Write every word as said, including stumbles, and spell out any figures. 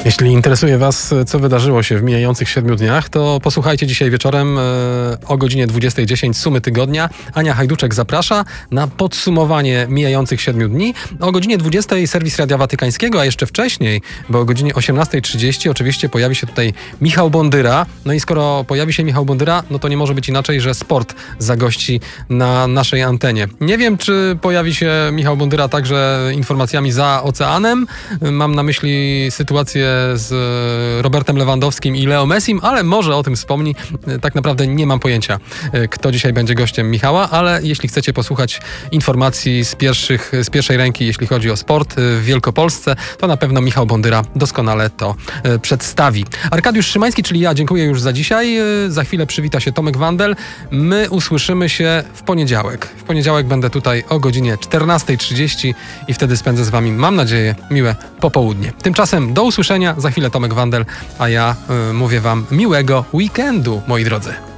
Jeśli interesuje Was, co wydarzyło się w mijających siedmiu dniach, to posłuchajcie dzisiaj wieczorem e, o godzinie dwudziestej dziesięć Sumy Tygodnia. Ania Hajduczek zaprasza na podsumowanie mijających siedmiu dni. O godzinie dwudziestej serwis Radia Watykańskiego, a jeszcze wcześniej, bo o godzinie osiemnastej trzydzieści oczywiście pojawi się tutaj Michał Bondyra. No i skoro pojawi się Michał Bondyra, no to nie może być inaczej, że sport zagości na naszej antenie. Nie wiem, czy pojawi się Michał Bondyra także informacjami za oceanem. Mam na myśli sytuację z Robertem Lewandowskim i Leo Messim, ale może o tym wspomni. Tak naprawdę nie mam pojęcia, kto dzisiaj będzie gościem Michała, ale jeśli chcecie posłuchać informacji z, pierwszych, z pierwszej ręki, jeśli chodzi o sport w Wielkopolsce, to na pewno Michał Bondyra doskonale to przedstawi. Arkadiusz Szymański, czyli ja, dziękuję już za dzisiaj. Za chwilę przywita się Tomek Wandel. My usłyszymy się w poniedziałek. W poniedziałek będę tutaj o godzinie czternastej trzydzieści i wtedy spędzę z Wami, mam nadzieję, miłe popołudnie. Tymczasem do usłyszenia. Za chwilę Tomek Wandel, a ja y, mówię Wam miłego weekendu, moi drodzy.